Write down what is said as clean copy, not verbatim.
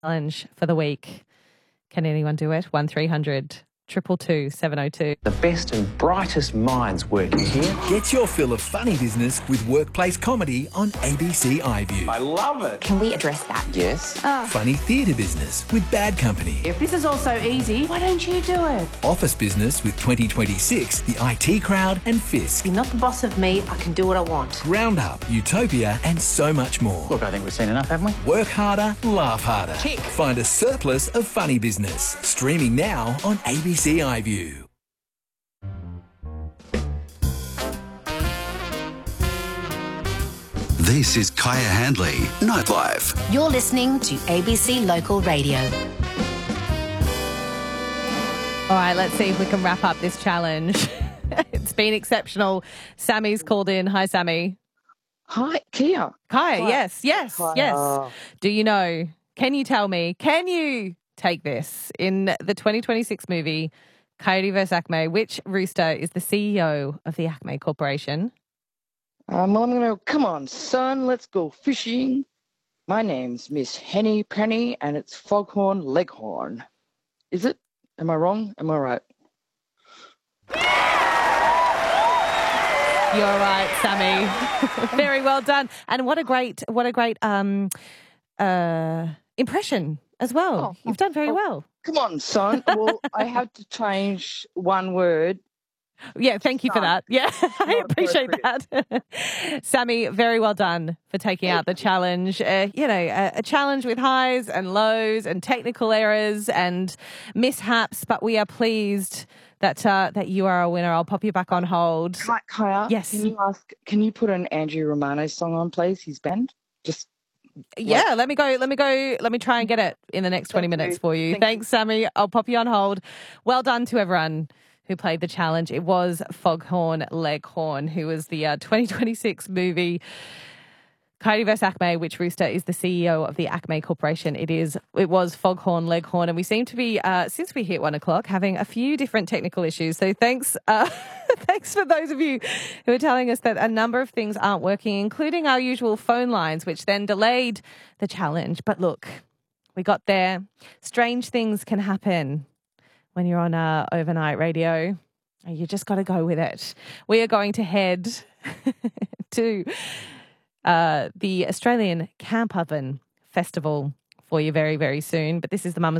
challenge for the week. Can anyone do it? 1300 222 702. The best and brightest minds working here. Get your fill of funny business with workplace comedy on ABC iView. I love it. Can we address that? Yes. Funny theatre business with Bad Company. If this is all so easy, why don't you do it? Office business with 2026, the IT Crowd and Fisk. You're not the boss of me. I can do what I want. Roundup, Utopia and so much more. Look, I think we've seen enough, haven't we? Work harder, laugh harder. Tick. Find a surplus of funny business. Streaming now on ABC iView. This is Kaya Handley, Nightlife. You're listening to ABC Local Radio. All right, let's see if we can wrap up this challenge. It's been exceptional. Sammy's called in. Hi, Sammy. Hi, Kia. Hi, Hi. yes. Do you know, can you tell me, can you take this? In the 2026 movie, Coyote vs. Acme, which rooster is the CEO of the Acme Corporation? Well, I'm going to, come on, son, let's go fishing. My name's Miss Henny Penny, and it's Foghorn Leghorn. Is it? Am I wrong? Am I right? You're right, Sammy. Very well done. And what a great impression as well. You've done very well. Come on, son. Well, I had to change one word. Yeah, thank you for that. Yeah, I appreciate appropriate. that. Sammy, very well done for taking out the challenge. A challenge with highs and lows and technical errors and mishaps, but we are pleased that you are a winner. I'll pop you back on hold. Kaya, yes. Can you put an Andrew Romano song on, please? His band? Yeah, let me try and get it in the next 20 minutes for you. Thanks, Sammy. I'll pop you on hold. Well done to everyone who played the challenge. It was Foghorn Leghorn, who was the 2026 movie Coyote vs. Acme, which rooster is the CEO of the Acme Corporation. It was Foghorn Leghorn, and we seem to be, since we hit 1 o'clock, having a few different technical issues. So thanks for those of you who are telling us that a number of things aren't working, including our usual phone lines, which then delayed the challenge. But look, we got there. Strange things can happen when you're on overnight radio. You just got to go with it. We are going to head to the Australian Camp Oven Festival for you very, very soon. But this is the Mama's